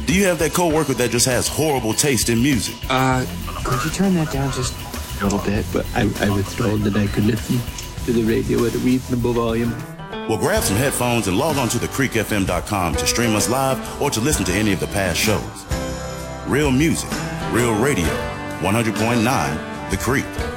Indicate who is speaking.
Speaker 1: Do you have that coworker that just has horrible taste in music?
Speaker 2: Could you turn that down just a little bit?
Speaker 3: But I was told that I could listen to the radio at a reasonable volume.
Speaker 1: Well, grab some headphones and log on to thecreekfm.com to stream us live or to listen to any of the past shows. Real music, real radio, 100.9 The Creek.